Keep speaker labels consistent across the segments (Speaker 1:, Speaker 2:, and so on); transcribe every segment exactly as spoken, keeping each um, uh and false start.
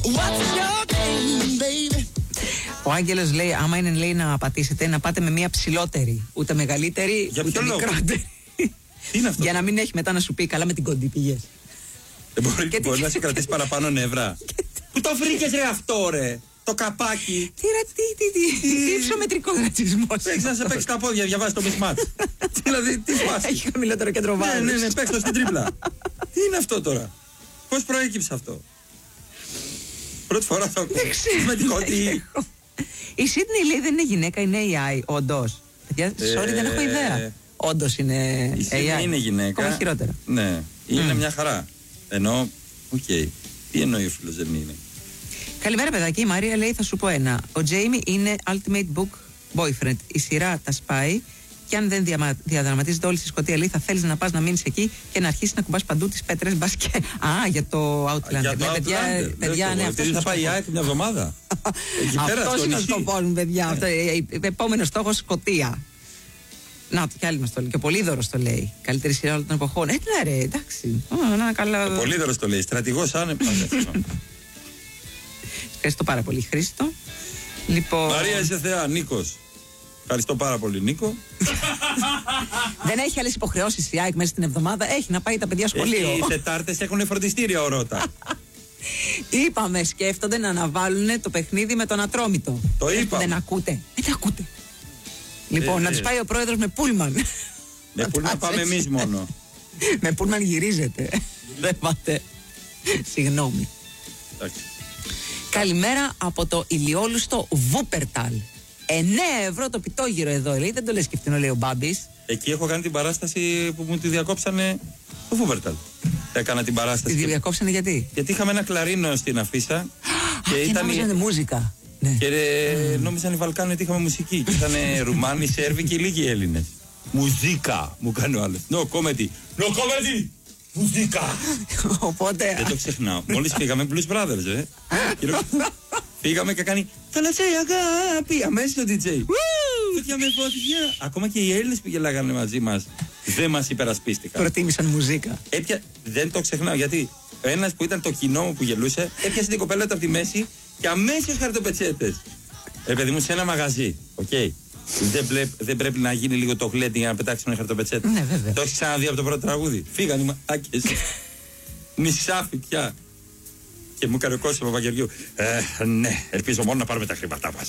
Speaker 1: Ο Άγγελος λέει, άμα είναι λέει να πατήσετε, να πάτε με μια ψηλότερη. Ούτε μεγαλύτερη,
Speaker 2: για
Speaker 1: ούτε μικρότερη.
Speaker 2: Τι είναι αυτό?
Speaker 1: Για να μην έχει μετά να σου πει, καλά με την κοντή πήγες.
Speaker 2: Δεν μπορεί, μπορεί να σε κρατήσει παραπάνω νεύρα. Πού το βρήκες ρε αυτό ρε? Το καπάκι.
Speaker 1: Τι ρε, τι, τι, τι, τι υψομετρικό ρατσισμός.
Speaker 2: Παίξεις να σε παίξει τα πόδια, διαβάζει το mismatch. Δηλαδή, τι φάση.
Speaker 1: Έχει χαμηλότερο κέντρο βάρους.
Speaker 2: Ναι, ναι, ναι, παίξω στην τρίπλα. Τι είναι αυτό τώρα? Πώς προέκυψε αυτό? Πρώτη φορά το ακούω.
Speaker 1: Δεν ξέρω. Η Σίδνεϊ λέει δεν είναι γυναίκα, είναι έι άι, όντως. Sorry, δεν έχω ιδέα. Όντως είναι
Speaker 2: η Σίδνεϊ
Speaker 1: έι άι.
Speaker 2: είναι γυναίκα.
Speaker 1: Ακόμα χειρότερα.
Speaker 2: Ναι, είναι mm. μια χαρά. Ενώ, οκ. Okay. Τι εννοεί ο φίλος δεν είναι?
Speaker 1: Καλημέρα παιδάκι, η Μαρία λέει θα σου πω ένα. Ο Τζέιμι είναι ultimate book boyfriend. Η σειρά τα σπάει και αν δεν διαμα... διαδραματίζεται όλη στη Σκωτία λέει θα θέλεις να πας να μείνεις εκεί και να αρχίσεις να κουμπάς παντού τις πέτρες μπας και... Α, για το Outlander.
Speaker 2: Για το
Speaker 1: ναι,
Speaker 2: Outlander.
Speaker 1: παιδιά, παιδιά, ναι,
Speaker 2: αυτός θα πάει η ΑΕΚ μια εβδομάδα.
Speaker 1: Αυτός είναι ο σκοπός μου, παιδιά. Αυτό, επόμενος στόχος Σκωτία. Να, το κι άλλοι μας το λέει. Και ο Πολύδωρος το λέει. Καλύτερη σειρά όλων των εποχών. Ε, ναι, ρε, εντάξει. Να, καλά...
Speaker 2: Ο Πολύδωρος το λέει. Στρατηγός άνευ.
Speaker 1: Ευχαριστώ πάρα πολύ, Χρήστο. Λοιπόν...
Speaker 2: Μαρία, είσαι θεά. Νίκος. Ευχαριστώ πάρα πολύ, Νίκο.
Speaker 1: Δεν έχει άλλες υποχρεώσεις η ΑΕΚ μέσα στην εβδομάδα. Έχει να πάει τα παιδιά σχολείο.
Speaker 2: Οι Τετάρτες έχουν φροντιστήρια ορότα.
Speaker 1: Είπαμε, σκέφτονται να αναβάλουν το παιχνίδι με τον Ατρόμητο.
Speaker 2: Το είπαμε.
Speaker 1: Δεν ακούτε. Δεν ακούτε. Λοιπόν, ε, να τους πάει ο πρόεδρος με πούλμαν.
Speaker 2: Με πούλμαν πάμε εμείς μόνο.
Speaker 1: Με πούλμαν γυρίζετε. Δεν πάτε. Συγγνώμη. Καλημέρα από το ηλιόλουστο Βούπερταλ. εννέα ευρώ το πιτόγυρο εδώ, λέει. Δεν το λες και φτηνό, λέει ο Μπάμπης.
Speaker 2: Εκεί έχω κάνει την παράσταση που μου τη διακόψανε το Βούπερταλ. Έκανα την παράσταση.
Speaker 1: Τη διακόψανε γιατί?
Speaker 2: Γιατί είχαμε ένα κλαρίνο στην αφίσα.
Speaker 1: Και ήταν η... μουσικά.
Speaker 2: Ναι. Και ρε, mm. νόμιζαν οι Βαλκάνοι ότι είχαμε μουσική. Και ήταν Ρουμάνοι, Σέρβοι και λίγοι Έλληνες. Μουζίκα, μου κάνει ο άλλος. No comedy. No comedy! Μουζίκα!
Speaker 1: Οπότε.
Speaker 2: Δεν το ξεχνάω. Μόλις φύγαμε, Blues Brothers, ε. Φύγαμε και κάνει θαλασσία αγάπη. Αμέσως ο ντι τζέι. Τέτοια με φωτιά. Ακόμα και οι Έλληνες που γελάγανε μαζί μας δεν μας υπερασπίστηκαν.
Speaker 1: Προτίμησαν μουζίκα.
Speaker 2: Έπια... Δεν το ξεχνάω γιατί ένας που ήταν το κοινό μου που γελούσε έπιασε την κοπέλα του από τη μέση και αμέσως χαρτοπετσέτες. Ε, παιδί μου, σε ένα μαγαζί. Οκ. Okay. Δεν, πλε... δεν πρέπει να γίνει λίγο το γλέντι για να πετάξουν ένα χαρτοπετσέτε.
Speaker 1: Ναι, βέβαια.
Speaker 2: Το έχεις ξαναδεί από το πρώτο τραγούδι? Φύγαν οι μάκες. Νησάφι πια. Και μου έκανε ο Κώστας Παπαγεωργίου. Ε, ναι, ελπίζω μόνο να πάρουμε τα χρήματά μας.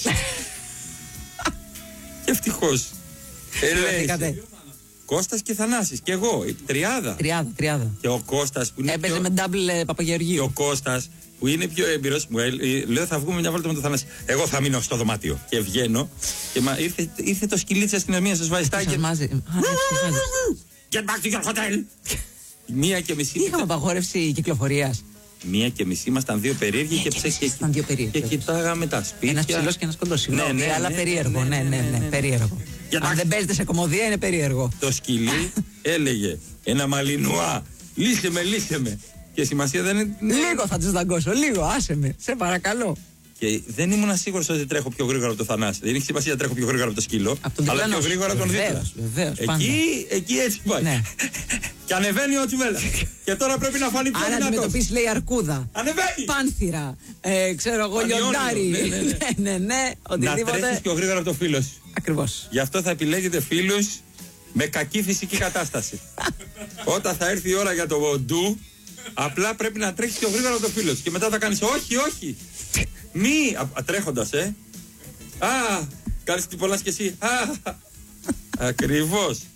Speaker 2: Και ευτυχώς. Ε, Κώστας και Θανάσης. Και εγώ. Η τριάδα.
Speaker 1: Τριάδα, τριάδα.
Speaker 2: Και ο Κώστας που είναι.
Speaker 1: Έπαιζε
Speaker 2: πιο...
Speaker 1: με double Παπαγεωργίου.
Speaker 2: Και ο Κώστας που είναι πιο έμπειρος. Μου λέω θα βγούμε μια βόλτα με τον Θανάση. Εγώ θα μείνω στο δωμάτιο. Και βγαίνω. Και μα, ήρθε, ήρθε το σκυλί της αστυνομίας. Σας βάζει τάκι. Get back to your hotel. Μία και μισή.
Speaker 1: Είχαμε απαγόρευση κυκλοφορίας.
Speaker 2: Μία και μισή ήμασταν δύο περίεργοι και ψέχτηκαν. Και κοιτάγαμε τα σπίτια.
Speaker 1: Ένας ψηλός και ένας κοντός. Ναι, ναι, αλλά
Speaker 2: ναι,
Speaker 1: περίεργο. Ναι, ναι, ναι, ναι, περίεργο. Αν δεν παίζετε σε κομμωδία είναι περίεργο.
Speaker 2: Το σκυλί έλεγε ένα μαλινουά. Λύσε με, λύσε με. Και σημασία δεν είναι.
Speaker 1: Λίγο θα τους δαγκώσω, λίγο, άσε με. Σε παρακαλώ.
Speaker 2: Και δεν ήμουν σίγουρος ότι τρέχω πιο γρήγορα από το Θανάση. Δεν είχε σημασία να τρέχω πιο γρήγορα από το σκύλο.
Speaker 1: Από τον
Speaker 2: αλλά πιο γρήγορα από τον δίπλα. Εκεί, εκεί έτσι πάει. Ναι. Και ανεβαίνει ο Τσουβέλα. Και τώρα πρέπει να φανεί πιο δυνατός.
Speaker 1: Αν αντιμετωπίσει, λέει, αρκούδα.
Speaker 2: Ανεβαίνει!
Speaker 1: Πάνθυρα. Ε, ξέρω εγώ, λιοντάρι.
Speaker 2: Ναι, ναι, ναι.
Speaker 1: ναι, ναι,
Speaker 2: οτιδήποτε. Να τρέχεις πιο γρήγορα από το φίλο σου.
Speaker 1: Ακριβώς.
Speaker 2: Γι' αυτό θα επιλέγετε φίλους με κακή φυσική κατάσταση. Όταν θα έρθει η ώρα για το ντου, απλά πρέπει να τρέχεις πιο γρήγορα από το φίλο σου. Και μετά θα κάνεις όχι, όχι. Μη τρέχοντας, ε. Α, κάνεις τι πολλά και εσύ. Α, ακριβώς.